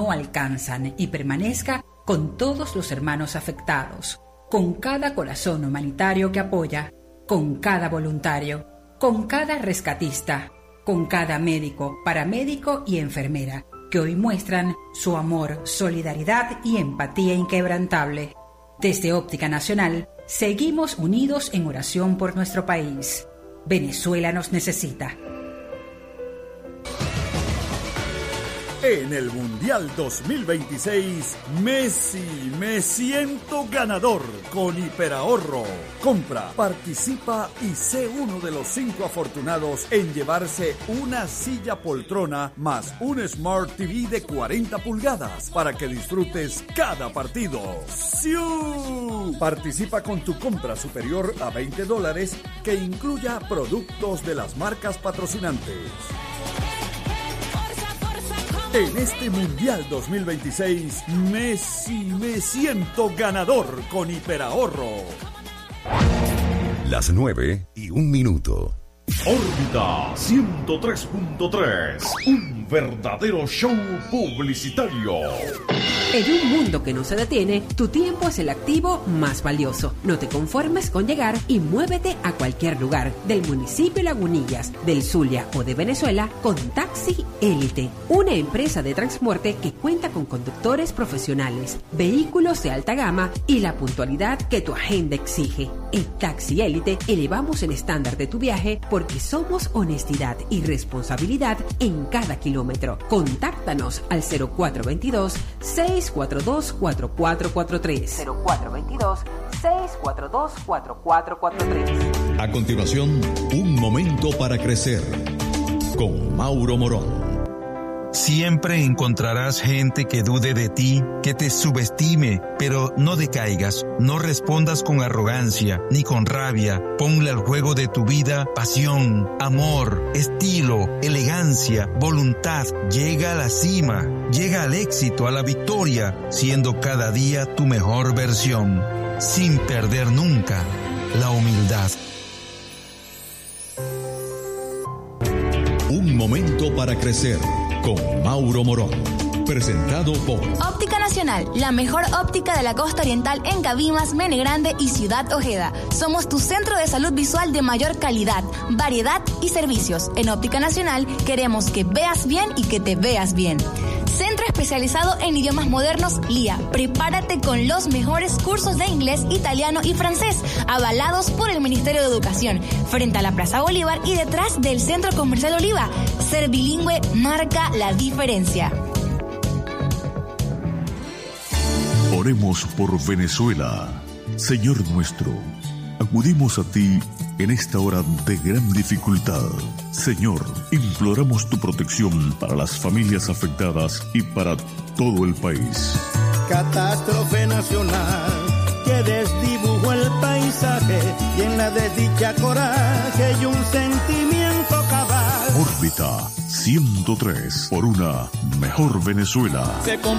no alcanzan y permanezca con todos los hermanos afectados, con cada corazón humanitario que apoya, con cada voluntario, con cada rescatista, con cada médico, paramédico y enfermera, que hoy muestran su amor, solidaridad y empatía inquebrantable. Desde Óptica Nacional, seguimos unidos en oración por nuestro país. Venezuela nos necesita. En el Mundial 2026, Messi, me siento ganador con Hiperahorro. Compra, participa y sé uno de los 5 afortunados en llevarse una silla poltrona más un Smart TV de 40 pulgadas para que disfrutes cada partido. ¡Siu! Participa con tu compra superior a $20 que incluya productos de las marcas patrocinantes. En este Mundial 2026, Messi, me siento ganador con Hiperahorro. Las 9:01. Órbita 103.3, un verdadero show publicitario. En un mundo que no se detiene, tu tiempo es el activo más valioso. No te conformes con llegar y muévete a cualquier lugar del municipio Lagunillas, del Zulia o de Venezuela con Taxi Élite, una empresa de transporte que cuenta con conductores profesionales, vehículos de alta gama y la puntualidad que tu agenda exige. En Taxi Élite elevamos el estándar de tu viaje porque somos honestidad y responsabilidad en cada kilómetro. Contáctanos al 0422-642-4443. 0422-642-4443. A continuación, un momento para crecer con Mauro Morón. Siempre encontrarás gente que dude de ti, que te subestime, pero no decaigas, no respondas con arrogancia ni con rabia. Ponle al juego de tu vida pasión, amor, estilo, elegancia, voluntad. Llega a la cima, llega al éxito, a la victoria, siendo cada día tu mejor versión, sin perder nunca la humildad. Un momento para crecer con Mauro Morón. Presentado por Óptica Nacional, la mejor óptica de la costa oriental en Cabimas, Mene Grande y Ciudad Ojeda. Somos tu centro de salud visual de mayor calidad, variedad y servicios. En Óptica Nacional queremos que veas bien y que te veas bien. Centro especializado en idiomas modernos, LIA. Prepárate con los mejores cursos de inglés, italiano y francés, avalados por el Ministerio de Educación. Frente a la Plaza Bolívar y detrás del Centro Comercial Oliva. Ser bilingüe marca la diferencia. Oremos por Venezuela. Señor nuestro, acudimos a ti en esta hora de gran dificultad. Señor, imploramos tu protección para las familias afectadas y para todo el país. Catástrofe nacional que desdibujó el paisaje, llena de dicha, coraje y un sentimiento cabal. Órbita 103, por una mejor Venezuela.